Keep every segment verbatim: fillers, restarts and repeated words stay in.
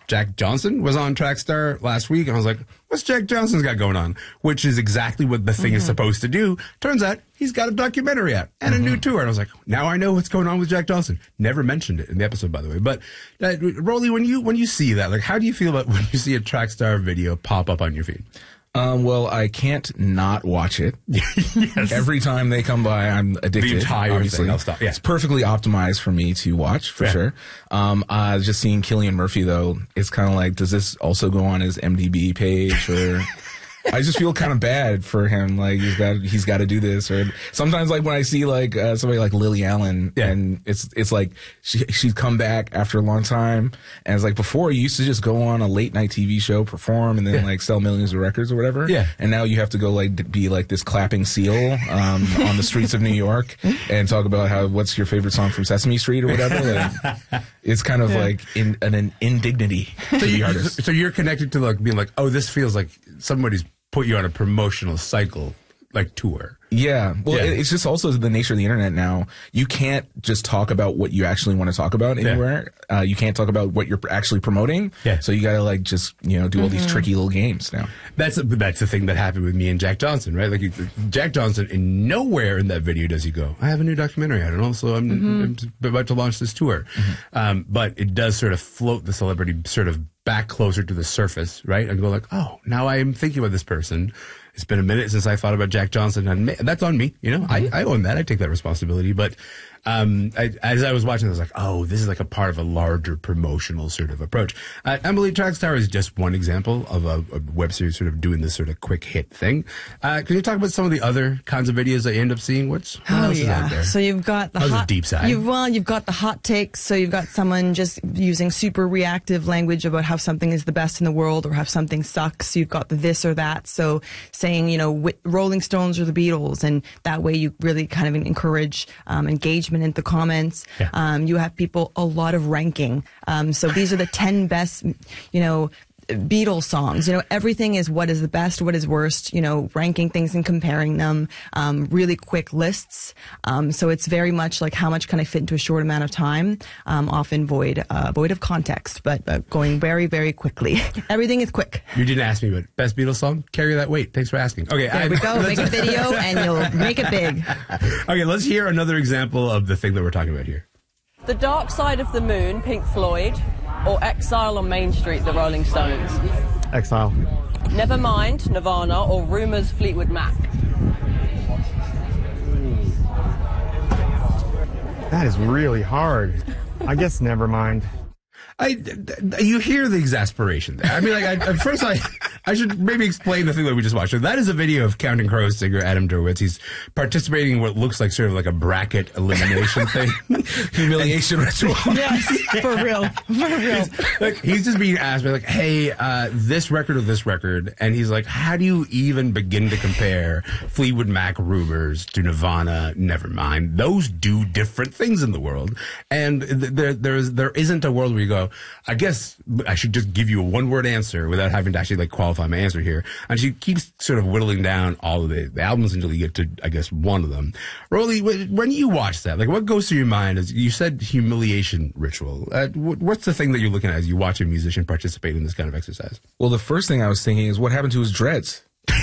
Jack Johnson was on Trackstar last week, and I was like, what's Jack Johnson's got going on? Which is exactly what the thing mm-hmm. is supposed to do. Turns out he's got a documentary out and mm-hmm. a new tour. And I was like, now I know what's going on with Jack Johnson. Never mentioned it in the episode, by the way. But, uh, Rolly, when you when you see that, like, how do you feel about when you see a Trackstar video pop up on your feed? Um, well, I can't not watch it. Yes. Every time they come by, I'm addicted. The entire obviously. thing. I'll stop. Yeah. It's perfectly optimized for me to watch, for yeah. sure. Um, uh, just seeing Cillian Murphy, though, it's kind of like, does this also go on his M D B page? Or I just feel kind of bad for him. Like, he's got he's got to do this. Or sometimes, like, when I see, like, uh, somebody like Lily Allen, yeah. and it's it's like she, she's come back after a long time. And it's like, before, you used to just go on a late-night T V show, perform, and then, yeah. like, sell millions of records or whatever. Yeah. And now you have to go, like, be, like, this clapping seal um, on the streets of New York and talk about how, what's your favorite song from Sesame Street or whatever. Like, it's kind of, yeah. like, in, an, an indignity to the artist. So you're connected to, like, being like, oh, this feels like somebody's put you on a promotional cycle, like tour. Yeah. Well, yeah. it's just also the nature of the internet now. You can't just talk about what you actually want to talk about anywhere. Yeah. Uh, you can't talk about what you're actually promoting. Yeah. So you got to, like, just, you know, do all mm-hmm. these tricky little games now. That's a, that's the thing that happened with me and Jack Johnson, right? Like, Jack Johnson, in nowhere in that video does he go, I have a new documentary out, and also I'm, mm-hmm. I'm about to launch this tour. Mm-hmm. Um, but it does sort of float the celebrity sort of back closer to the surface, right? And go like, oh, now I am thinking about this person. It's been a minute since I thought about Jack Johnson, and that's on me. You know, mm-hmm. I, I own that. I take that responsibility. But um, I, as I was watching, I was like, oh, this is like a part of a larger promotional sort of approach. Uh, Emily, Trackstar is just one example of a, a web series sort of doing this sort of quick hit thing. Uh, can you talk about some of the other kinds of videos that you end up seeing? What's what oh, else yeah. is out there? So you've got the How's hot the deep side. You've, well, you've got the hot takes. So you've got someone just using super reactive language about how something is the best in the world or how something sucks. You've got the this or that. So saying, you know, w- Rolling Stones or the Beatles, and that way you really kind of encourage um, engagement in the comments. Yeah. Um, you have people, a lot of ranking. Um, so these are the ten best, you know, Beatles songs. You know, everything is what is the best, what is worst, you know, ranking things and comparing them, um, really quick lists. Um, so it's very much like how much can I fit into a short amount of time, um, often void, uh, void of context, but uh, going very, very quickly. Everything is quick. You didn't ask me, but best Beatles song? Carry That Weight. Thanks for asking. Okay. There I, we go. Make a video and you'll make it big. Okay, let's hear another example of the thing that we're talking about here. The Dark Side of the Moon, Pink Floyd, or Exile on Main Street, the Rolling Stones? Exile. Nevermind, Nirvana, or Rumours, Fleetwood Mac? That is really hard. I guess Nevermind. I, you hear the exasperation there. I mean, like, I, at first I, I should maybe explain the thing that we just watched. So that is a video of Counting Crows singer Adam Duritz. He's participating in what looks like sort of like a bracket elimination thing. Humiliation ritual. Yes, for real. For real. Like, he's just being asked, like, hey, uh, this record or this record. And he's like, how do you even begin to compare Fleetwood Mac Rumors to Nirvana, Nevermind? Those do different things in the world. And th- there, there's, there isn't a world where you go, I guess I should just give you a one-word answer without having to actually, like, qualify my answer here. And she keeps sort of whittling down all of the, the albums until you get to, I guess, one of them. Rolly, when you watch that, like, what goes through your mind? As you said, humiliation ritual. Uh, what's the thing that you're looking at as you watch a musician participate in this kind of exercise? Well, the first thing I was thinking is, what happened to his dreads?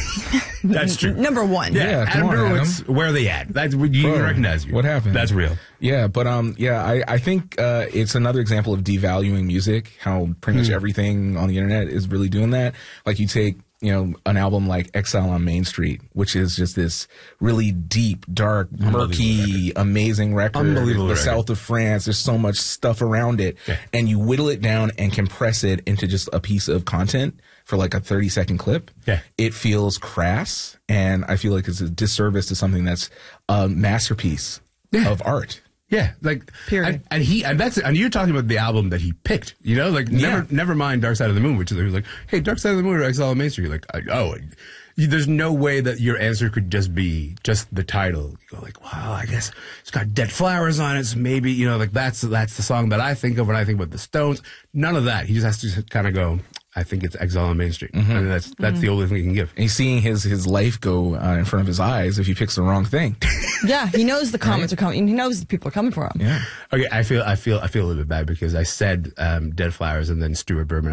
That's true. Number one. Yeah, yeah Adam come on, Duritz, Adam. where are they at? That's you Bro, recognize you. What happened? That's real. Yeah, but um, yeah, I I think uh, it's another example of devaluing music. How pretty much Hmm. everything on the internet is really doing that. Like, you take, you know, an album like Exile on Main Street, which is just this really deep, dark, murky, record. amazing record. Unbelievable The record. south of France. There's so much stuff around it, Yeah. and you whittle it down and compress it into just a piece of content for like a thirty second clip. Yeah. It feels crass, and I feel like it's a disservice to something that's a masterpiece Yeah. of art. Yeah, like, Period. And, and he, and that's, and you're talking about the album that he picked, you know, like, Yeah. never, never mind Dark Side of the Moon, which is, he was like, hey, Dark Side of the Moon or Exile on Main Street. You're like, I, oh, you, there's no way that your answer could just be just the title. You go like, wow, I guess it's got Dead Flowers on it, so maybe, you know, like, that's, that's the song that I think of when I think about the Stones. None of that. He just has to kind of go, I think it's Exile on Main Street. Mm-hmm. And that's, that's mm-hmm. the only thing he can give. And he's seeing his, his life go uh, in front of his eyes if he picks the wrong thing. Yeah, he knows the comments Right? are coming. He knows the people are coming for him. Yeah. Okay, I feel, I feel, I feel a little bit bad because I said, um, Dead Flowers and then Stuart Berman.